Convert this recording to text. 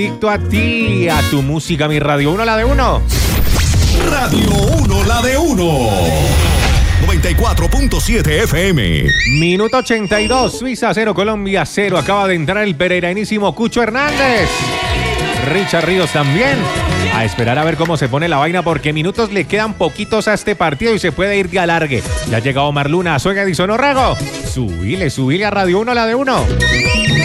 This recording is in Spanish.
Adicto a ti, a tu música, mi Radio 1, la de 1. Radio 1, la de 1. 94.7 FM. Minuto 82, Suiza 0, Colombia 0. Acaba de entrar el pereiranísimo Cucho Hernández. Richard Ríos también. A esperar a ver cómo se pone la vaina, porque minutos le quedan poquitos a este partido y se puede ir de alargue. Ya ha llegado Omar Luna, soy Edison Orrego. Subile a Radio 1, la de 1.